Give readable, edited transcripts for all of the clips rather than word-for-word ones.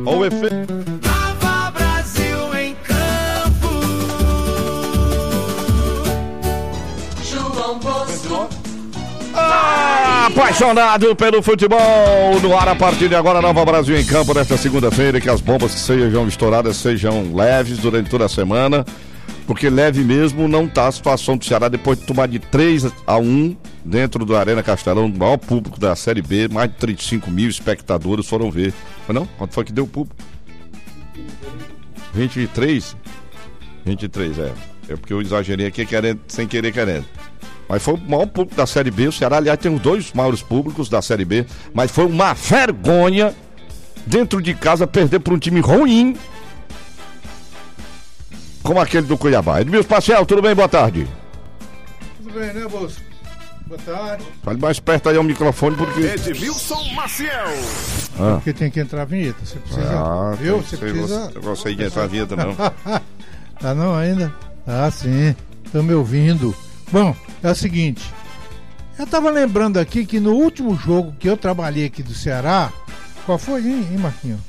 Olha o efeito. Nova Brasil em campo. João Bosco. Apaixonado pelo futebol, no ar a partir de agora, Nova Brasil em campo nesta segunda-feira, que as bombas que sejam estouradas sejam leves durante toda a semana, porque leve mesmo não está a situação do Ceará depois de tomar de 3-1 dentro do Arena Castelão, o maior público da Série B, mais de 35 mil espectadores foram ver. Mas não? Quanto foi que deu o público? 23? 23, é porque eu exagerei aqui sem querer querendo. Mas foi o maior público da Série B. O Ceará, aliás, tem os dois maiores públicos da Série B. Mas foi uma vergonha dentro de casa perder para um time ruim como aquele do Cuiabá. Edmilson Maciel, tudo bem? Boa tarde. Tudo bem, né, Bosco? Boa tarde. Fale mais perto aí ao microfone, porque... Edmilson Maciel. Porque tem que entrar a vinheta. Você precisa... viu? Você precisa... Eu gostei de entrar a vinheta, não. Tá não ainda? Ah, sim. Estão me ouvindo. Bom, é o seguinte, eu tava lembrando aqui que no último jogo que eu trabalhei aqui do Ceará, qual foi, hein Marquinhos?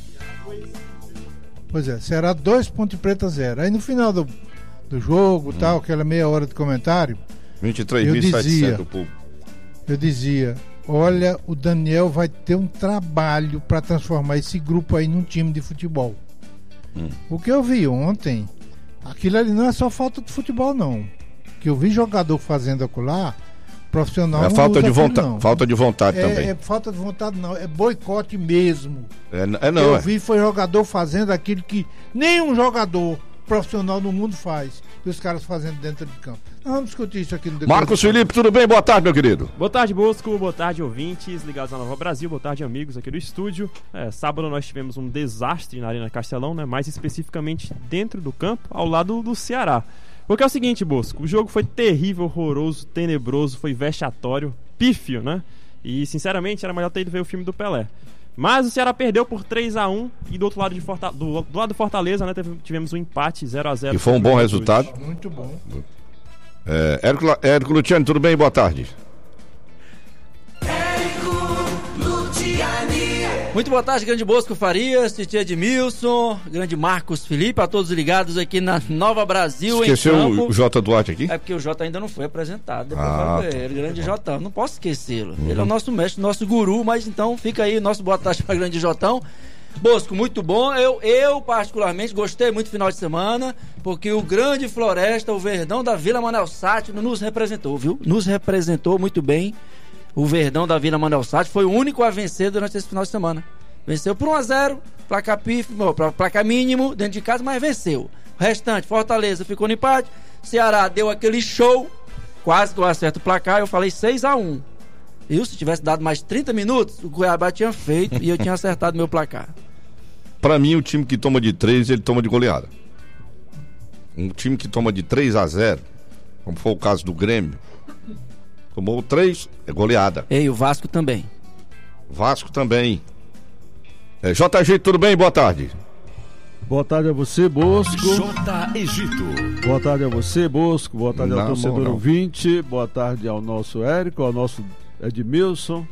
Pois é, Ceará 2, Ponte Preta 0. Aí no final do jogo, tal, aquela meia hora de comentário, 23.700 do público. Eu dizia, olha, o Daniel vai ter um trabalho para transformar esse grupo aí num time de futebol. O que eu vi ontem, aquilo ali não é só falta de futebol, não. Que eu vi jogador fazendo acolá, profissional. É falta de vontade, falta de vontade também. É falta de vontade não, é boicote mesmo. Não. Eu vi foi jogador fazendo aquilo que nenhum jogador profissional no mundo faz. E os caras fazendo dentro de campo. Nós vamos discutir isso aqui no decorrer. Marcos Felipe, tudo bem? Boa tarde, meu querido. Boa tarde, Bosco. Boa tarde, ouvintes ligados na Nova Brasil. Boa tarde, amigos aqui do estúdio. Sábado nós tivemos um desastre na Arena Castelão, né? Mais especificamente dentro do campo, ao lado do Ceará. Porque é o seguinte, Bosco, o jogo foi terrível, horroroso, tenebroso, foi vexatório, pífio, né? E, sinceramente, era melhor ter ido ver o filme do Pelé. Mas o Ceará perdeu por 3-1 e do outro lado do lado do Fortaleza, né, tivemos um empate 0-0. E foi um bom resultado. Muito bom. Érico Luciano, tudo bem? Boa tarde. Muito boa tarde, grande Bosco Farias, Titi Edmilson, grande Marcos Felipe, a todos ligados aqui na Nova Brasil. Esqueceu em campo. o Jota Duarte aqui? É porque o Jota ainda não foi apresentado, depois vai ver ele, grande Jotão, não posso esquecê-lo. Ele é o nosso mestre, nosso guru, mas então fica aí nosso boa tarde para grande Jotão. Bosco, muito bom, eu particularmente gostei muito do final de semana, porque o grande Floresta, o Verdão da Vila Manuel Sátiro nos representou, viu? Nos representou muito bem. O Verdão da Vila Manuel Sátiro foi o único a vencer durante esse final de semana. Venceu por 1-0, placar mínimo dentro de casa, mas venceu. O restante, Fortaleza ficou no empate, Ceará deu aquele show, quase que eu acerto o placar, eu falei 6-1. E se tivesse dado mais 30 minutos, o Cuiabá tinha feito e eu tinha acertado meu placar. Pra mim, o time que toma de 3, ele toma de goleada. Um time que toma de 3-0, como foi o caso do Grêmio, tomou 3, é goleada. E o Vasco também. Vasco também. JG, tudo bem? Boa tarde. Boa tarde a você, Bosco. J. Egito. Boa tarde a você, Bosco. Boa tarde ao torcedor ouvinte. Boa tarde ao nosso Érico, ao nosso Edmilson.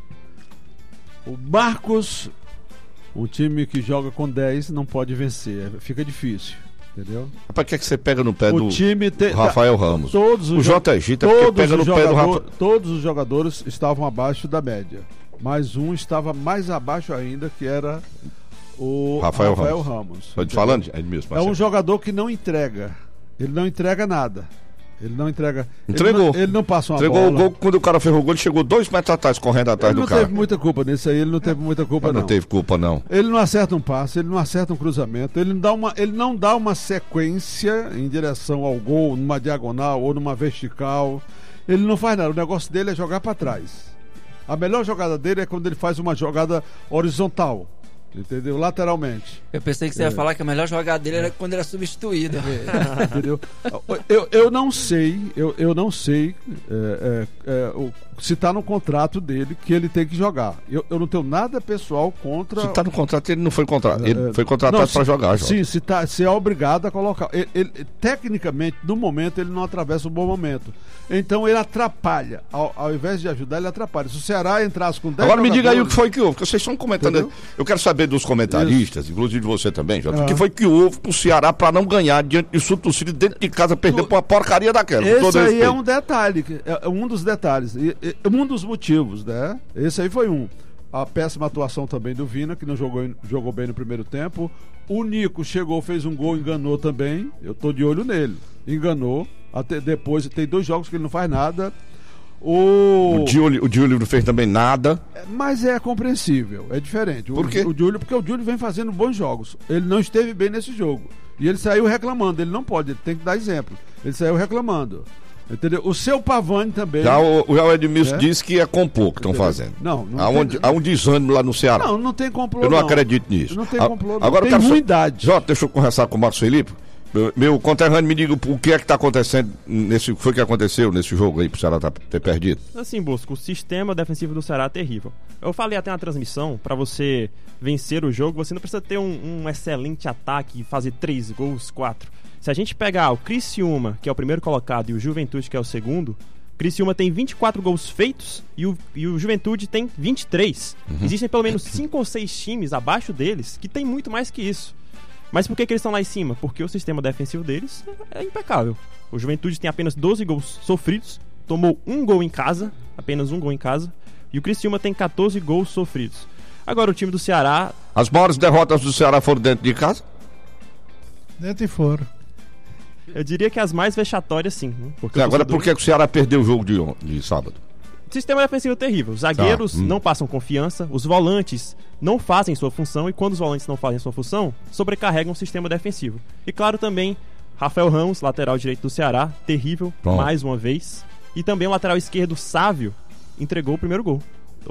O Marcos, o time que joga com 10 não pode vencer. Fica difícil. Entendeu? Para que você pega no pé do Rafael Ramos? O JG tá porque pega no pé do Rafael. Todos os jogadores estavam abaixo da média. Mas um estava mais abaixo ainda, que era o Rafael Ramos. Estou te falando, Edmilson. É um jogador que não entrega. Ele não entrega nada. Ele não entrega. Entregou. Ele não passa uma bola. Entregou o gol. Quando o cara fez o gol, ele chegou 2 metros atrás, correndo atrás do cara. Ele não teve muita culpa nisso aí. Ele não teve muita culpa, não. Não teve culpa, não. Ele não acerta um passe, ele não acerta um cruzamento, ele não dá uma sequência em direção ao gol, numa diagonal ou numa vertical. Ele não faz nada. O negócio dele é jogar para trás. A melhor jogada dele é quando ele faz uma jogada horizontal. Entendeu? Lateralmente. Eu pensei que você ia falar que a melhor jogada dele era quando era substituído. Entendeu? Eu não sei se está no contrato dele que ele tem que jogar. Eu não tenho nada pessoal contra. Se está no contrato, ele não foi contratado. Ele foi contratado para jogar. Sim, se é obrigado a colocar. Ele, tecnicamente, no momento, ele não atravessa um bom momento. Então ele atrapalha. Ao invés de ajudar, ele atrapalha. Se o Ceará entrasse com 10 Agora me diga aí o que foi que houve, porque vocês estão comentando. Entendeu? Eu quero saber saber dos comentaristas, inclusive você também, Jota, o que foi que houve pro Ceará pra não ganhar diante de Sutucílio dentro de casa, perder pra uma porcaria daquela. Esse aí é um detalhe, é um dos detalhes, um dos motivos, né? Esse aí foi um. A péssima atuação também do Vina, que não jogou bem no primeiro tempo. O Nico chegou, fez um gol, enganou também. Eu tô de olho nele. Enganou. Até depois tem 2 jogos que ele não faz nada. O Júlio não fez também nada. Mas é compreensível, é diferente. Por quê? Porque o Júlio vem fazendo bons jogos. Ele não esteve bem nesse jogo. E ele saiu reclamando. Ele não pode, ele tem que dar exemplo. Ele saiu reclamando. Entendeu? O seu Pavani também. Já o Edmilson disse que é complô que estão fazendo. Não há um desânimo lá no Ceará. Não tem complô. Eu não acredito nisso. Não tem complô, não. Agora tem ruindade. Jota, deixa eu conversar com o Marcos Felipe. Meu conterrâneo, me diga o que é que está acontecendo foi que aconteceu nesse jogo aí pro Ceará ter perdido. Assim, Bosco, o sistema defensivo do Ceará é terrível. Eu falei até na transmissão, para você vencer o jogo, você não precisa ter um excelente ataque e fazer 3 gols, 4. Se a gente pegar o Criciúma, que é o primeiro colocado, e o Juventude, que é o segundo, Criciúma tem 24 gols feitos e o Juventude tem 23. Existem pelo menos 5 ou 6 times abaixo deles que tem muito mais que isso. Mas por que eles estão lá em cima? Porque o sistema defensivo deles é impecável. O Juventude tem apenas 12 gols sofridos, tomou 1 gol em casa, apenas 1 gol em casa, e o Criciúma tem 14 gols sofridos. Agora o time do Ceará... As maiores derrotas do Ceará foram dentro de casa? Dentro e fora. Eu diria que as mais vexatórias, sim. Porque agora, por que o Ceará perdeu o jogo de sábado? O sistema defensivo é terrível. Os zagueiros não passam confiança, os volantes não fazem sua função, e quando os volantes não fazem sua função, sobrecarregam o sistema defensivo. E claro também, Rafael Ramos, lateral direito do Ceará, terrível, mais uma vez. E também o lateral esquerdo, Sávio, entregou o primeiro gol.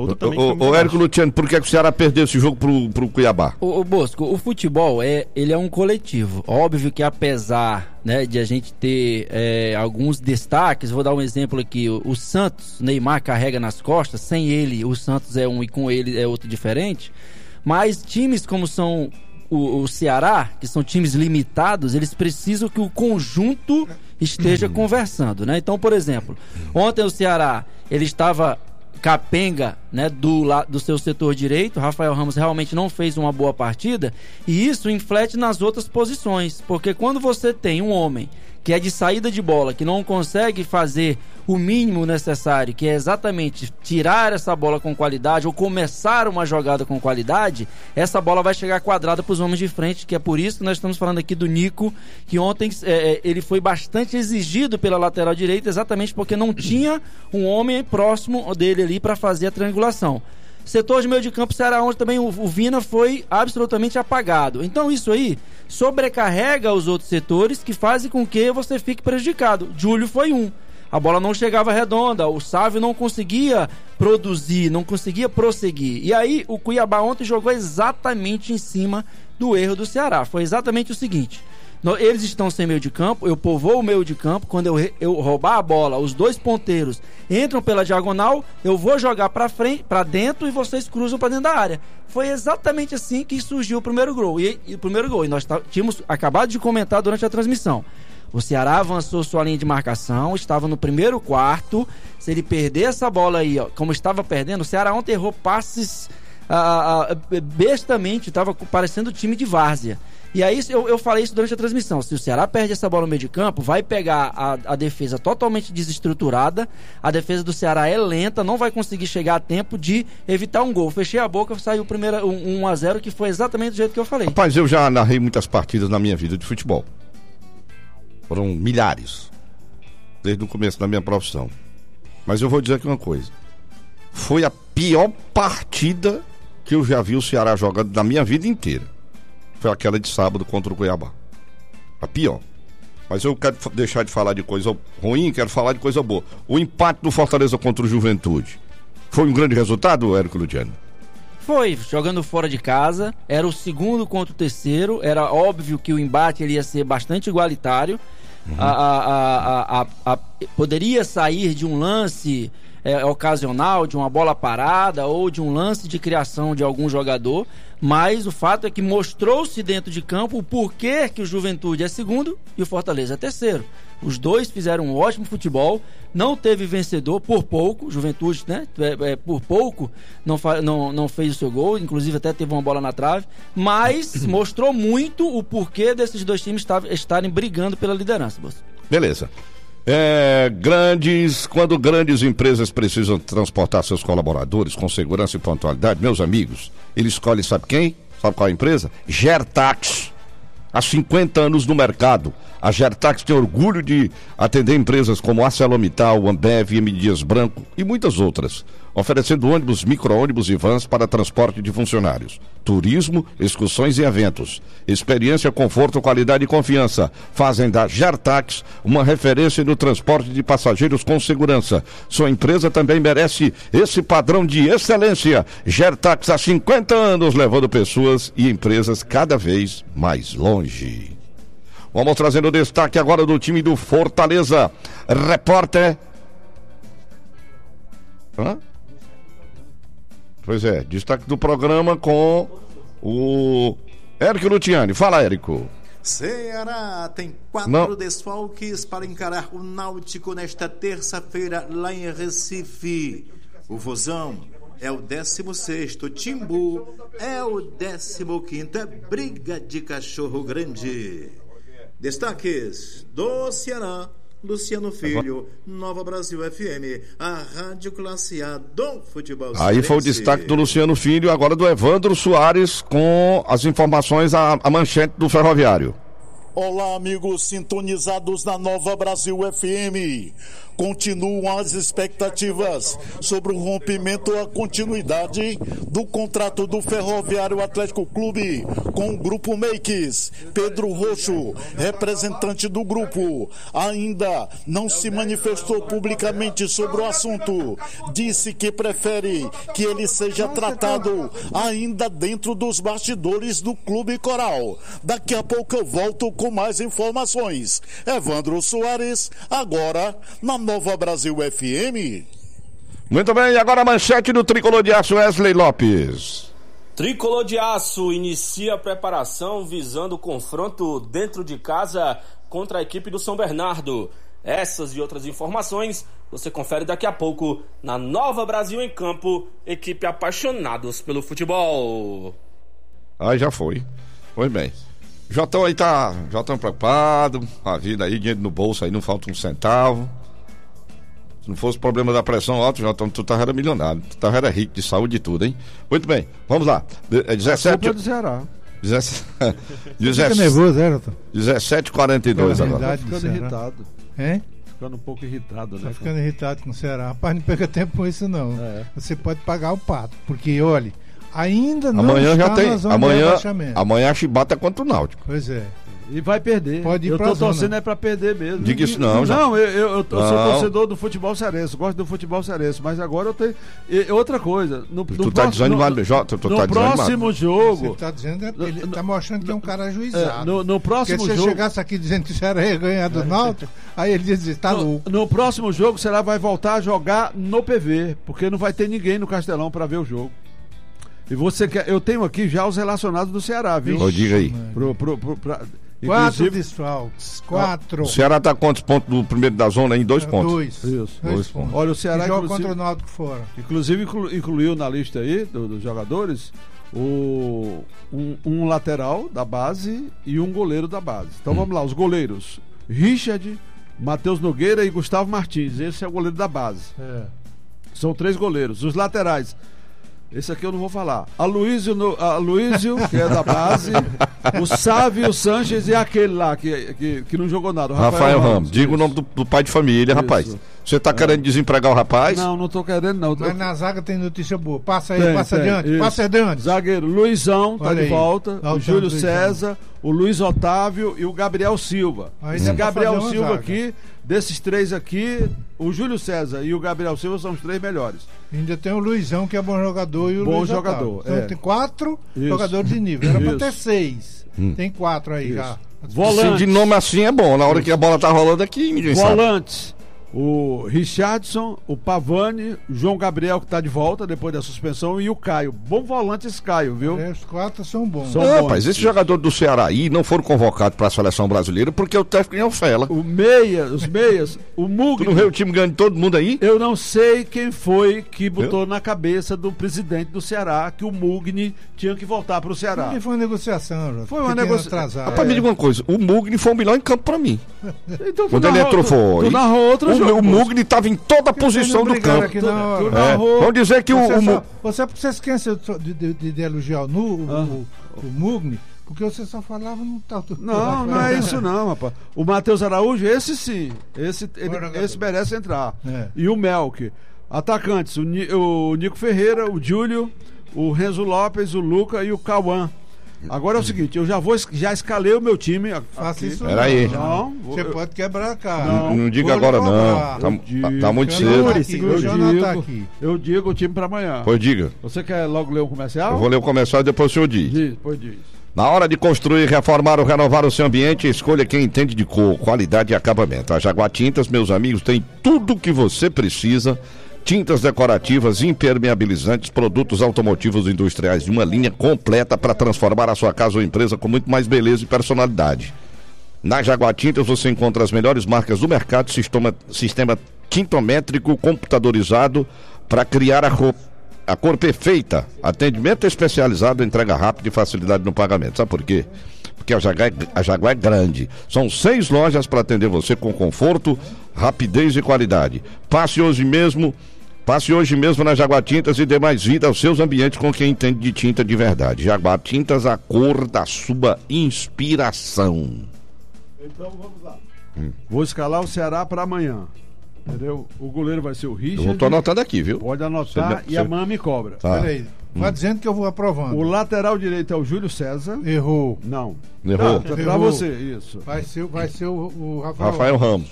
O Érico Luciano, por que o Ceará perdeu esse jogo pro Cuiabá? O Bosco, o futebol ele é um coletivo. Óbvio que apesar, né, de a gente ter alguns destaques, vou dar um exemplo aqui, o Santos, Neymar carrega nas costas, sem ele o Santos é um e com ele é outro diferente, mas times como são o Ceará, que são times limitados, eles precisam que o conjunto esteja conversando, né? Então, por exemplo, ontem o Ceará, ele estava capenga, né, do seu setor direito. Rafael Ramos realmente não fez uma boa partida, e isso inflete nas outras posições, porque quando você tem um homem que é de saída de bola, que não consegue fazer o mínimo necessário, que é exatamente tirar essa bola com qualidade ou começar uma jogada com qualidade, essa bola vai chegar quadrada para os homens de frente, que é por isso que nós estamos falando aqui do Nico, que ontem ele foi bastante exigido pela lateral direita, exatamente porque não tinha um homem próximo dele ali para fazer a triangulação. Setor de meio de campo, Ceará, onde também o Vina foi absolutamente apagado. Então isso aí sobrecarrega os outros setores, que fazem com que você fique prejudicado. Júlio foi um. A bola não chegava redonda, o Sávio não conseguia produzir, não conseguia prosseguir. E aí o Cuiabá ontem jogou exatamente em cima do erro do Ceará. Foi exatamente o seguinte: eles estão sem meio de campo, eu povoo o meio de campo, quando eu roubar a bola, os 2 ponteiros entram pela diagonal, eu vou jogar pra frente, pra dentro, e vocês cruzam pra dentro da área. Foi exatamente assim que surgiu o primeiro gol. E nós tínhamos acabado de comentar durante a transmissão. O Ceará avançou sua linha de marcação, estava no primeiro quarto. Se ele perder essa bola aí, ó, como estava perdendo, o Ceará ontem errou passes bestamente, estava parecendo time de várzea. E aí eu falei isso durante a transmissão: se o Ceará perde essa bola no meio de campo, vai pegar a defesa totalmente desestruturada, a defesa do Ceará é lenta, não vai conseguir chegar a tempo de evitar um gol. Fechei a boca, saiu o primeiro 1-0, que foi exatamente do jeito que eu falei. Rapaz, eu já narrei muitas partidas na minha vida de futebol. Foram milhares, desde o começo da minha profissão. Mas eu vou dizer aqui uma coisa: foi a pior partida que eu já vi o Ceará jogando na minha vida inteira. Foi aquela de sábado contra o Cuiabá. A pior. Mas eu quero deixar de falar de coisa ruim, quero falar de coisa boa. O empate do Fortaleza contra o Juventude foi um grande resultado, Érico Luciano? Foi, jogando fora de casa, era o segundo contra o terceiro, era óbvio que o embate ele ia ser bastante igualitário. Poderia sair de um lance ocasional, de uma bola parada ou de um lance de criação de algum jogador, mas o fato é que mostrou-se dentro de campo o porquê que o Juventude é segundo e o Fortaleza é terceiro. Os dois fizeram um ótimo futebol, não teve vencedor por pouco, Juventude, né? Por pouco não fez o seu gol, inclusive até teve uma bola na trave, mas mostrou muito o porquê desses dois times estarem brigando pela liderança. Beleza. Quando grandes empresas precisam transportar seus colaboradores com segurança e pontualidade, meus amigos, eles escolhem, sabe quem? Sabe qual é a empresa? Gertax. Há 50 anos no mercado, a Gertax tem orgulho de atender empresas como ArcelorMittal, Ambev, M. Dias Branco e muitas outras, oferecendo ônibus, micro-ônibus e vans para transporte de funcionários, turismo, excursões e eventos. Experiência, conforto, qualidade e confiança fazem da Gertax uma referência no transporte de passageiros com segurança. Sua empresa também merece esse padrão de excelência. Gertax há 50 anos levando pessoas e empresas cada vez mais longe. Vamos trazendo o destaque agora do time do Fortaleza. Repórter... Pois é, destaque do programa com o Érico Luciani. Fala, Érico. Ceará tem 4 desfalques para encarar o Náutico nesta terça-feira lá em Recife. O Vozão é o 16º, Timbu é o 15º, é briga de cachorro grande. Destaques do Ceará, Luciano Filho, Nova Brasil FM, a Rádio Classe A do futebol. Aí foi o destaque do Luciano Filho, agora do Evandro Soares com as informações, a manchete do Ferroviário. Olá, amigos sintonizados na Nova Brasil FM. Continuam as expectativas sobre o rompimento ou a continuidade do contrato do Ferroviário Atlético Clube com o Grupo Makes. Pedro Roxo, representante do grupo, ainda não se manifestou publicamente sobre o assunto. Disse que prefere que ele seja tratado ainda dentro dos bastidores do Clube Coral. Daqui a pouco eu volto com mais informações. Evandro Soares, agora na Nova Brasil FM. Muito bem, agora a manchete do Tricolor de Aço, Wesley Lopes. Tricolor de Aço inicia a preparação visando o confronto dentro de casa contra a equipe do São Bernardo. Essas e outras informações você confere daqui a pouco na Nova Brasil em Campo, equipe apaixonados pelo futebol. Aí já foi. Foi bem. Jotão aí tá preocupado, a vida aí, dinheiro no bolso aí, não falta um centavo. Se não fosse problema da pressão alta, Jotão, tu era milionário, tu era rico de saúde e tudo, hein? Muito bem, vamos lá. 17 do Ceará. 17 nervoso, Jotão? 17h42 agora. Tá ficando irritado. Hein? Ficando um pouco irritado, né? Tá ficando irritado com o Ceará. Rapaz, não perca tempo com isso, não. Você pode pagar o pato, porque, olha, ainda não amanhã está já tem. na zona de rebaixamento. Amanhã a chibata é contra o Náutico. Pois é. E vai perder. Pode ir eu pra tô zona. torcendo pra perder mesmo. Diga isso não, já. Não, eu sou torcedor do futebol cearense, gosto do futebol cearense, mas agora eu tenho. Outra coisa. No tá desanimado, Jota? No próximo jogo. Você tá dizendo, ele tá mostrando que é um cara ajuizado. No próximo porque se jogo. você chegasse aqui dizendo que o Ceará ia ganhar do Náutico, aí ele diz, tá louco. No próximo jogo, o Ceará vai voltar a jogar no PV, porque não vai ter ninguém no Castelão pra ver o jogo. E eu tenho aqui já os relacionados do Ceará, viu? Diga aí. 4 desfalques. 4. O Ceará tá quantos pontos do primeiro da zona aí? 2 pontos. 2. Isso. 2 pontos. Olha, o Ceará joga contra o Náutico fora. Inclusive incluiu na lista aí dos jogadores um lateral da base e um goleiro da base. Então vamos lá, os goleiros: Richard, Matheus Nogueira e Gustavo Martins. Esse é o goleiro da base. São 3 goleiros. Os laterais: esse aqui eu não vou falar. Aloysio, que é da base, o Sávio, o Sanches e aquele lá que não jogou nada. Rafael Ramos. Diga o nome do pai de família, isso. Rapaz. Você tá querendo desempregar o rapaz? Não tô querendo, não. Mas na zaga tem notícia boa. Passa aí, passa adiante. Passa adiante. Zagueiro: Luizão, tá Olha de aí. volta. O Júlio César, o Luiz Otávio e o Gabriel Silva. Esse Gabriel Silva aqui, desses 3 aqui, o Júlio César e o Gabriel Silva são os 3 melhores. Ainda tem o Luizão, que é bom jogador, e o bom Luiz jogador. Então tem 4 jogadores de nível. Era pra ter 6. Tem 4 aí já. Volante. De nome assim é bom. Na hora que a bola tá rolando aqui, ninguém Volantes: o Richardson, o Pavani, o João Gabriel, que tá de volta depois da suspensão, e o Caio. Bom volante esse Caio, viu? Os 4 são bons. São Não, bons. rapaz, esses jogadores do Ceará aí não foram convocados para a seleção brasileira porque o técnico não fela. Os meias, o Tu Mugni. não vê o time ganhando todo mundo aí? Eu não sei quem foi que botou na cabeça do presidente do Ceará que o Mugni tinha que voltar pro Ceará. Foi uma negociação, Jota. Foi uma Que tinha negociação. atrasado. Rapaz, me diga uma coisa, o Mugni foi o melhor em campo pra mim. Então, tu Quando ele narrou- entrou foi. Tu narrou outro jogo. O Mugni tava em toda a posição do campo. Aqui na hora. Tu narrou. Vamos dizer que Você esqueceu de elogiar o Mugni, porque você só falava no tal. Não é isso não, rapaz. O Matheus Araújo, esse sim. Esse merece entrar. É. E o Melk. Atacantes, o Nico Ferreira, o Júlio, o Renzo Lopes, o Luca e o Cauã. Agora é o seguinte, eu já escalei o meu time. Faça isso. Pera aí. Não, Você pode quebrar a cara. Não diga Vou lhe agora cobrar. não. Tá muito Segure, cedo. segure. O Jonathan tá aqui. Eu digo o time pra amanhã. Pois diga. Você quer logo ler o comercial? Eu vou ler o comercial e depois o senhor diz. Pois diz. Na hora de construir, reformar ou renovar o seu ambiente, escolha quem entende de cor, qualidade e acabamento. A Jaguar Tintas, meus amigos, tem tudo o que você precisa. Tintas decorativas, impermeabilizantes, produtos automotivos e industriais de uma linha completa para transformar a sua casa ou empresa com muito mais beleza e personalidade. Na Jaguar Tintas você encontra as melhores marcas do mercado, sistema tintométrico computadorizado para criar a cor perfeita, atendimento especializado, entrega rápida e facilidade no pagamento. Sabe por quê? Porque a Jaguar é grande. São 6 lojas para atender você com conforto, rapidez e qualidade. Passe hoje mesmo na Jaguar Tintas e dê mais vida aos seus ambientes com quem entende de tinta de verdade. Jaguar Tintas, a cor da sua inspiração. Então vamos lá. Vou escalar o Ceará para amanhã. Entendeu? O goleiro vai ser o Richard. Eu tô anotando aqui, viu? Pode anotar e amanhã me cobra. Tá. Peraí. Vai dizendo que eu vou aprovando. O lateral direito é o Júlio César. Errou. Não. Errou. Pra Errou. você, isso. Vai ser o Rafael Ramos.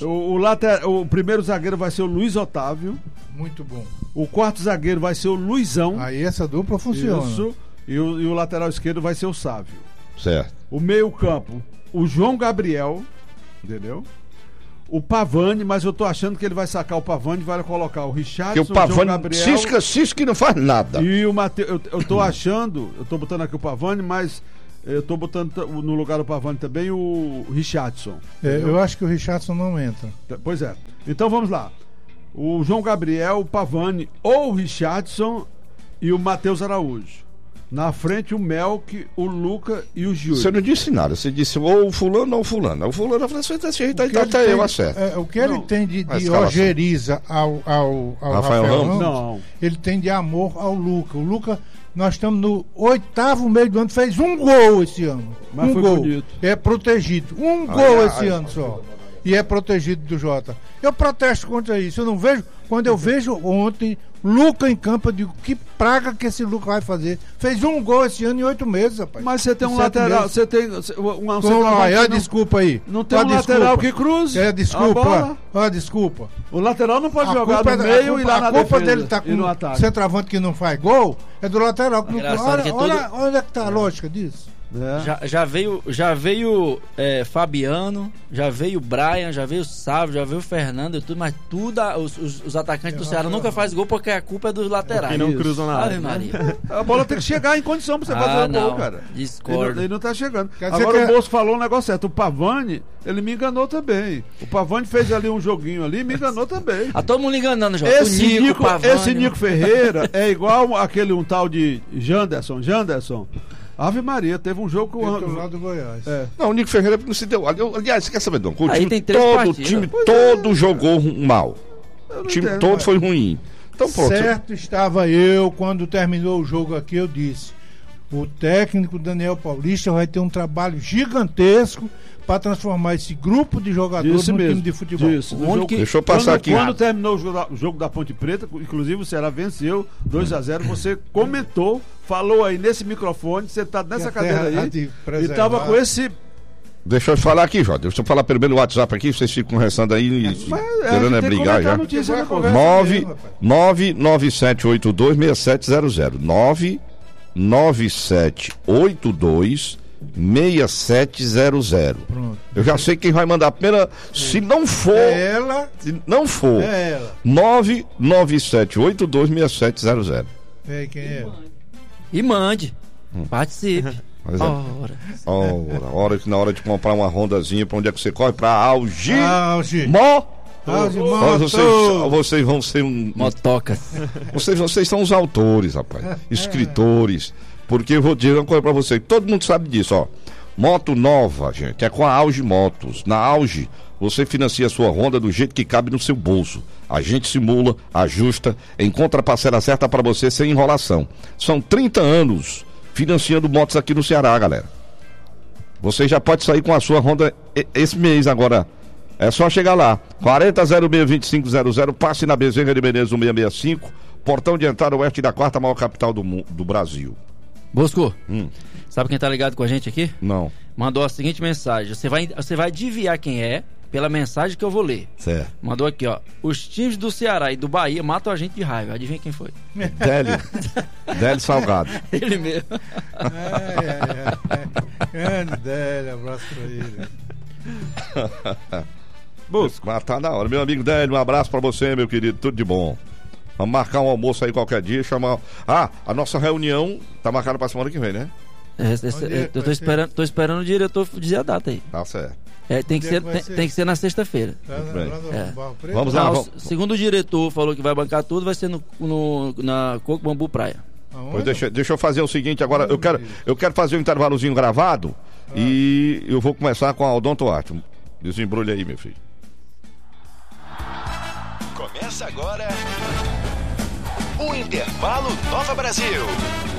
O primeiro zagueiro vai ser o Luiz Otávio. Muito bom. O quarto zagueiro vai ser o Luizão. Aí essa dupla funciona. Isso. E o lateral esquerdo vai ser o Sávio. Certo. O meio campo, o João Gabriel. Entendeu? O Pavani, mas eu tô achando que ele vai sacar o Pavani e vai colocar o Richardson, Que o João Pavani Gabriel cisca e não faz nada. e o Matheus. Eu tô achando, eu tô botando aqui o Pavani, mas eu tô botando no lugar do Pavani também o Richardson. Eu acho que o Richardson não entra. Pois é. Então vamos lá. O João Gabriel, o Pavani ou o Richardson e o Matheus Araújo. Na frente o Melk, o Luca e o Júlio. Você não disse nada, você disse ou fulano ou fulano. O fulano, eu falei, até eu acerto. O que ele tem de a escalação. ojeriza ao Rafael Ramos, Não. ele tem de amor ao Luca. O Luca, nós estamos no 8º mês do ano, fez um gol esse ano. Mas um foi gol. bonito. É protegido. Gol esse ano só. E é protegido do Jota. Eu protesto contra isso. Eu não vejo. Quando eu vejo ontem Luca em campo, eu digo, que praga que esse Luca vai fazer? Fez um gol esse ano em 8 meses, rapaz. Mas você tem um 7 lateral, meses. você tem Desculpa aí. Não tem um lateral que cruze. É, a desculpa. bola. Desculpa. O lateral não pode A jogar culpa no é- meio e lá na A culpa defesa dele tá e no com ataque. centroavante que não faz gol, é do lateral. Que não, Engraçado que olha onde é que tá a lógica disso. É. Já veio Fabiano, já veio Brian, já veio Sávio, já veio Fernando e tudo, mas tudo os atacantes do Ceará nunca faz gol porque a culpa é dos laterais. Que não Isso. cruzam na Ave área. Maria. A bola tem que chegar em condição pra você fazer o gol, não. cara. Discordo. Ele não tá chegando. Quer dizer Agora que o Bolso falou um negócio certo. O Pavani, ele me enganou também. O Pavani fez ali um joguinho ali e me enganou também. Tá todo mundo enganando, Jota. Esse Nico Ferreira é igual aquele um tal de Janderson. Ave Maria, teve um jogo com Do lado do Goiás. Não, o Nico Ferreira não se deu. Aliás, você quer saber, Dom? O Aí time tem 3 todo, partidas. o time Pois todo jogou mal. Eu O não time entendo, todo mas- foi ruim. Então pronto. Certo estava eu quando terminou o jogo aqui, eu disse: o técnico Daniel Paulista vai ter um trabalho gigantesco para transformar esse grupo de jogadores Isso num mesmo. time de futebol. Isso. No Onde jogo- que- Deixa eu passar aqui. Quando terminou o jogo da Ponte Preta, inclusive o Ceará venceu 2-0, você comentou, falou aí nesse microfone, sentado nessa Que a terra cadeira há aí, de e preservar. tava com esse... Deixa eu falar aqui, Jota. Deixa eu falar primeiro no WhatsApp aqui, vocês ficam conversando aí e a gente querendo tem que brigar comentar já. a notícia Já da conversa. 997826700. 997826700. Pronto. Eu já sei quem vai mandar a primeira. Se não for. Ela Se não for, É ela. 997826700. É, quem é? E mande. Participe. Pois é. Ora. Na hora de comprar uma Hondazinha, pra onde é que você corre? Pra Augi. Augi. Augi, Vocês vão ser um. Motocas. Vocês são os autores, rapaz. Escritores. Porque eu vou dizer uma coisa pra vocês. Todo mundo sabe disso, ó. Moto nova, gente, é com a Augi Motos. Na Augi, você financia a sua Honda do jeito que cabe no seu bolso. A gente simula, ajusta, encontra a parcela certa para você sem enrolação. São 30 anos financiando motos aqui no Ceará, galera. Você já pode sair com a sua Honda esse mês agora. É só chegar lá. 4006-2500, passe na Bezerra de Menezes 1665, portão de entrada oeste da quarta maior capital do Brasil. Bosco, sabe quem tá ligado com a gente aqui? Não. Mandou a seguinte mensagem. Você vai adivinhar quem é pela mensagem que eu vou ler. Certo. Mandou aqui, ó. Os times do Ceará e do Bahia matam a gente de raiva. Adivinha quem foi? Délio Salgado. Ele mesmo. Grande Délio, abraço pra ele. Mas tá na hora. Meu amigo Délio, um abraço pra você, meu querido. Tudo de bom. Vamos marcar um almoço aí qualquer dia, a nossa reunião tá marcada pra semana que vem, né? Eu tô esperando o diretor dizer a data aí. Tá certo. Tem que ser na sexta-feira. Vamos lá. Segundo o diretor falou que vai bancar tudo, vai ser na Coco Bambu Praia. Pois deixa eu fazer o seguinte agora. Eu quero fazer um intervalozinho gravado e eu vou começar com a Odonto Arte. Desembrulha aí, meu filho. Começa agora o Intervalo Nova Brasil.